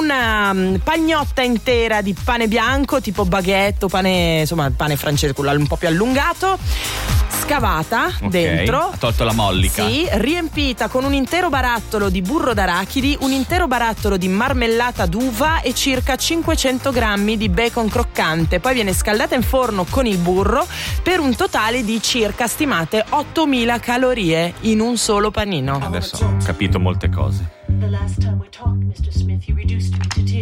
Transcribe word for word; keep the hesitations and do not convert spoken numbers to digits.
una um, pagnotta intera di pane bianco, tipo baguette o pane, insomma, pane francese, quello un po' più allungato, scavata okay. dentro. Ha tolto la mollica. Sì, riempita con un intero barattolo di burro d'arachidi, un intero barattolo di marmellata d'uva e circa cinquecento grammi di bacon croccante. Poi viene scaldata in forno con il burro per un totale di circa, stimate, ottomila calorie in un solo panino. Adesso ho capito molte cose. The last time we talked, mister Smith, you reduced me to tears.